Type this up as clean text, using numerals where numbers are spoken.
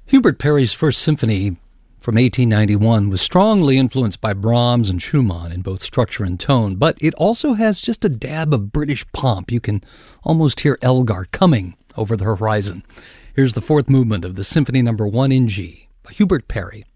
Hubert Parry's First Symphony from 1891 was strongly influenced by Brahms and Schumann in both structure and tone, but it also has just a dab of British pomp. You can almost hear Elgar coming over the horizon. Here's the fourth movement of the Symphony No. 1 in G by Hubert Parry.